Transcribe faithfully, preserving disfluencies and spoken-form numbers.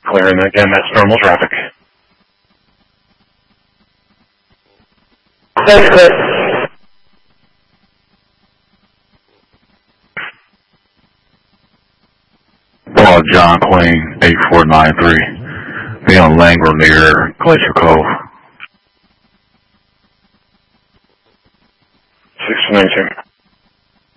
Clearing again, that's normal traffic. That's good. Paul John Queen, eight four nine three. Be on Langley near Glacier Cove. six two nine two.